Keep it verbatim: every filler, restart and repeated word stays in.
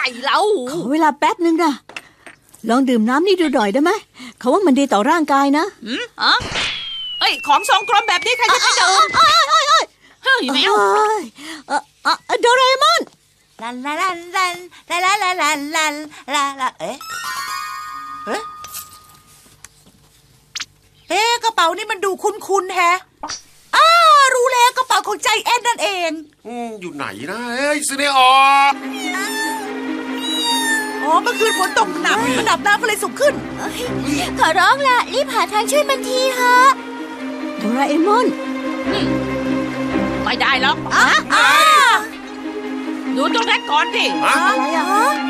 เล่าขอเวลาแป๊บนึงนะลองดื่มน้ำนี่ดูหน่อยได้ไหมเขาว่ามันดีต่อร่างกายนะอืมอ๋อเอ้ยของทรงกลมแบบนี้ใครจะไปดื่มเฮ้ยไม่เอาเออเออโดราเอมอนลันลันลันลันลันลันลันลันลันลันเอ๊ะเอ๊ะเอ๊ะกระเป๋านี่มันดูคุ้นๆแฮะอ้ารู้แล้วกระเป๋าของใจแอนนั่นเองอืมอยู่ไหนนะเอ้ยซื้อได้ออกอ๋อเมื่อคืนฝนตกหนักระดับน้ำก็เลยสูงขึ้นขอร้องล่ะรีบหาทางช่วยมันทีฮะโดราเอมอนไม่ได้หรอกดูตรงนั้นก่อนดิอะไรอ่ะ